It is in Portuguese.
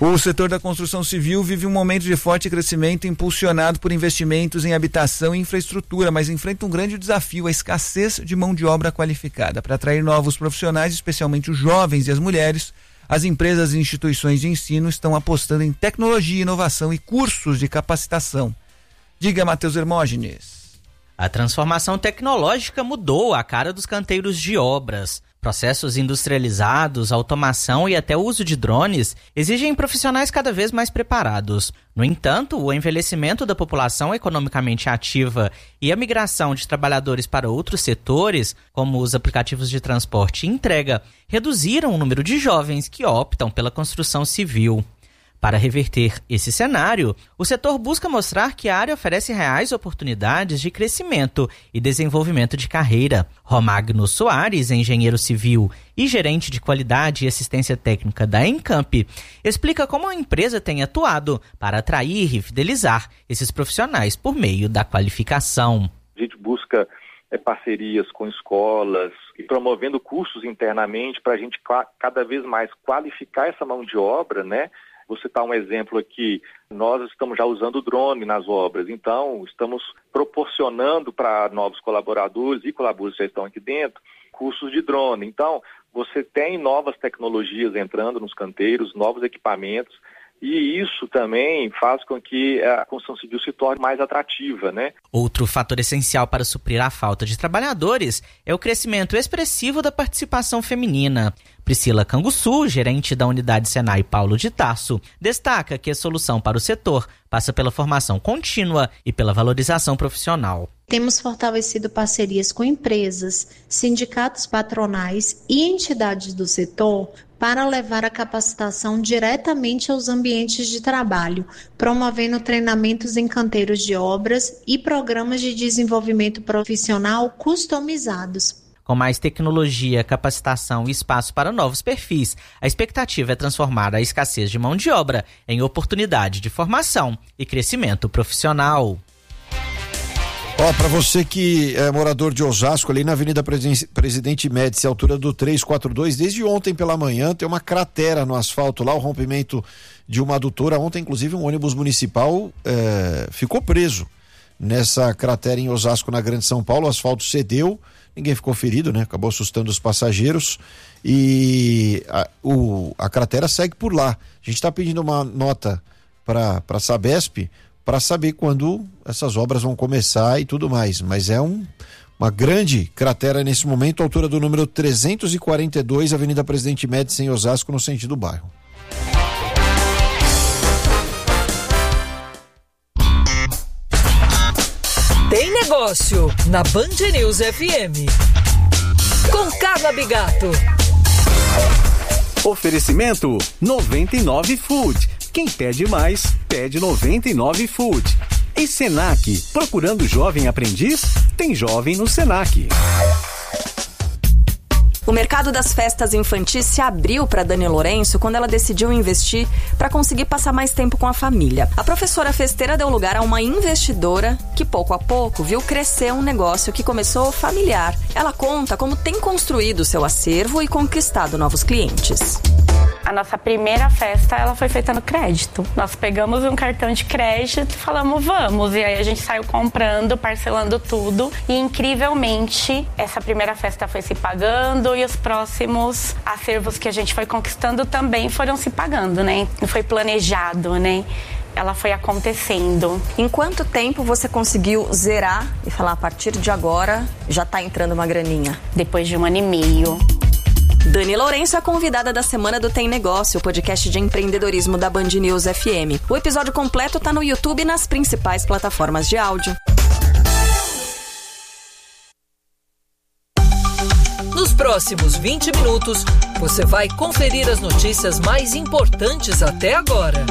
O setor da construção civil vive um momento de forte crescimento impulsionado por investimentos em habitação e infraestrutura, mas enfrenta um grande desafio, a escassez de mão de obra qualificada. Para atrair novos profissionais, especialmente os jovens e as mulheres, as empresas e instituições de ensino estão apostando em tecnologia, inovação e cursos de capacitação. Diga, Matheus Hermógenes. A transformação tecnológica mudou a cara dos canteiros de obras. Processos industrializados, automação e até o uso de drones exigem profissionais cada vez mais preparados. No entanto, o envelhecimento da população economicamente ativa e a migração de trabalhadores para outros setores, como os aplicativos de transporte e entrega, reduziram o número de jovens que optam pela construção civil. Para reverter esse cenário, o setor busca mostrar que a área oferece reais oportunidades de crescimento e desenvolvimento de carreira. Romagno Soares, engenheiro civil e gerente de qualidade e assistência técnica da Encamp, explica como a empresa tem atuado para atrair e fidelizar esses profissionais por meio da qualificação. A gente busca parcerias com escolas e promovendo cursos internamente para a gente cada vez mais qualificar essa mão de obra, né? Vou citar um exemplo aqui, nós estamos já usando drone nas obras, então estamos proporcionando para novos colaboradores e colaboradores que já estão aqui dentro, cursos de drone. Então, você tem novas tecnologias entrando nos canteiros, novos equipamentos, e isso também faz com que a construção civil se torne mais atrativa, né? Outro fator essencial para suprir a falta de trabalhadores é o crescimento expressivo da participação feminina. Priscila Canguçu, gerente da unidade Senai Paulo de Tarso, destaca que a solução para o setor passa pela formação contínua e pela valorização profissional. Temos fortalecido parcerias com empresas, sindicatos patronais e entidades do setor para levar a capacitação diretamente aos ambientes de trabalho, promovendo treinamentos em canteiros de obras e programas de desenvolvimento profissional customizados. Com mais tecnologia, capacitação e espaço para novos perfis, a expectativa é transformar a escassez de mão de obra em oportunidade de formação e crescimento profissional. Para você que é morador de Osasco, ali na Avenida Presidente Médici, altura do 342, desde ontem pela manhã tem uma cratera no asfalto lá, o rompimento de uma adutora. Ontem, inclusive, um ônibus municipal ficou preso nessa cratera em Osasco, na Grande São Paulo. O asfalto cedeu, ninguém ficou ferido, né? Acabou assustando os passageiros e a cratera segue por lá. A gente está pedindo uma nota para a Sabesp para saber quando essas obras vão começar e tudo mais, mas é uma grande cratera nesse momento, altura do número 342, Avenida Presidente Médici, em Osasco, no sentido bairro. Tem negócio na Band News FM com Carla Bigato. Oferecimento 99 Food. Quem pede mais, pede 99 Food. E Senac, procurando jovem aprendiz? Tem jovem no Senac. O mercado das festas infantis se abriu para Dani Lourenço quando ela decidiu investir para conseguir passar mais tempo com a família. A professora festeira deu lugar a uma investidora que, pouco a pouco, viu crescer um negócio que começou familiar. Ela conta como tem construído seu acervo e conquistado novos clientes. A nossa primeira festa, ela foi feita no crédito. Nós pegamos um cartão de crédito e falamos, vamos. E aí a gente saiu comprando, parcelando tudo. E, incrivelmente, essa primeira festa foi se pagando e os próximos acervos que a gente foi conquistando também foram se pagando, né? Não foi planejado, né? Ela foi acontecendo. Em quanto tempo você conseguiu zerar e falar, a partir de agora, já tá entrando uma graninha? Depois de 1 ano e meio. Dani Lourenço é convidada da semana do Tem Negócio, o podcast de empreendedorismo da Band News FM. O episódio completo tá no YouTube e nas principais plataformas de áudio. Nos próximos 20 minutos, você vai conferir as notícias mais importantes até agora.